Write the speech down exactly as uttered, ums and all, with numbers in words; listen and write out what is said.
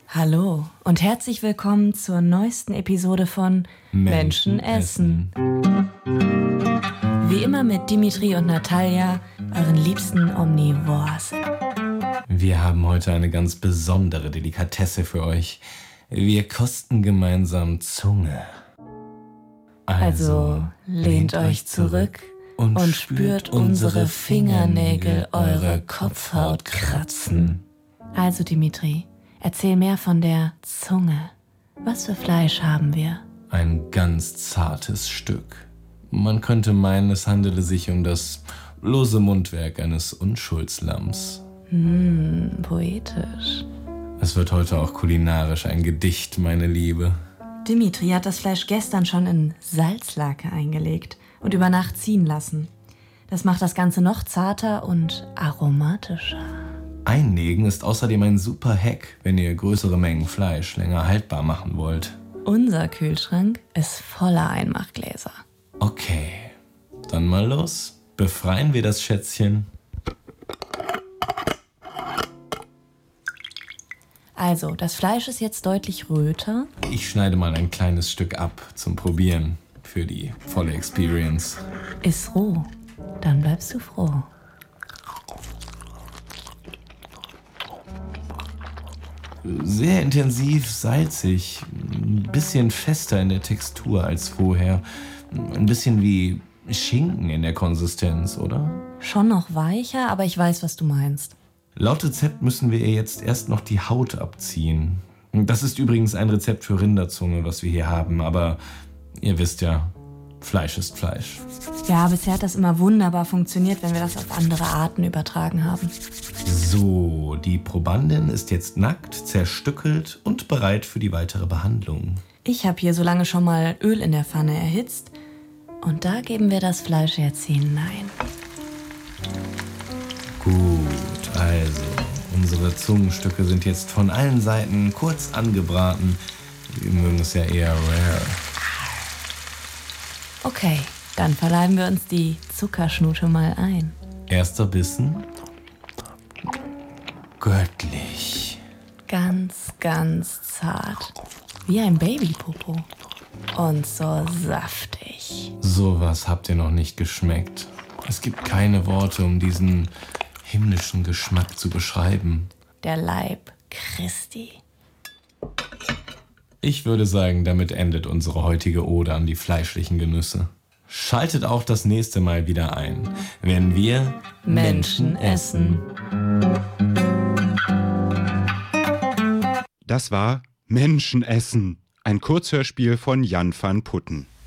Hallo und herzlich willkommen zur neuesten Episode von Menschen, Menschen essen. Wie immer mit Dimitri und Natalia, euren liebsten Omnivores. Wir haben heute eine ganz besondere Delikatesse für euch. Wir kosten gemeinsam Zunge. Also, also lehnt euch zurück und, und spürt unsere Fingernägel eure Kopfhaut kratzen. Also Dimitri, erzähl mehr von der Zunge. Was für Fleisch haben wir? Ein ganz zartes Stück. Man könnte meinen, es handele sich um das lose Mundwerk eines Unschuldslams. Hm, poetisch. Es wird heute auch kulinarisch ein Gedicht, meine Liebe. Dimitri hat das Fleisch gestern schon in Salzlake eingelegt und über Nacht ziehen lassen. Das macht das Ganze noch zarter und aromatischer. Einlegen ist außerdem ein super Hack, wenn ihr größere Mengen Fleisch länger haltbar machen wollt. Unser Kühlschrank ist voller Einmachgläser. Okay, dann mal los. Befreien wir das Schätzchen. Also, das Fleisch ist jetzt deutlich röter. Ich schneide mal ein kleines Stück ab zum Probieren für die volle Experience. Ist roh, dann bleibst du froh. Sehr intensiv, salzig, ein bisschen fester in der Textur als vorher. Ein bisschen wie Schinken in der Konsistenz, oder? Schon noch weicher, aber ich weiß, was du meinst. Laut Rezept müssen wir ihr jetzt erst noch die Haut abziehen. Das ist übrigens ein Rezept für Rinderzunge, was wir hier haben, aber ihr wisst ja, Fleisch ist Fleisch. Ja, bisher hat das immer wunderbar funktioniert, wenn wir das auf andere Arten übertragen haben. So, die Probandin ist jetzt nackt, zerstückelt und bereit für die weitere Behandlung. Ich habe hier so lange schon mal Öl in der Pfanne erhitzt und da geben wir das Fleisch jetzt hinein. Gut, also, unsere Zungenstücke sind jetzt von allen Seiten kurz angebraten. Wir mögen es ja eher rare. Okay, dann verleiben wir uns die Zuckerschnute mal ein. Erster Bissen. Göttlich. Ganz, ganz zart. Wie ein Babypopo. Und so saftig. Sowas habt ihr noch nicht geschmeckt. Es gibt keine Worte, um diesen himmlischen Geschmack zu beschreiben. Der Leib Christi. Ich würde sagen, damit endet unsere heutige Ode an die fleischlichen Genüsse. Schaltet auch das nächste Mal wieder ein, wenn wir Menschen essen. Das war Menschen essen, ein Kurzhörspiel von Jan van Putten.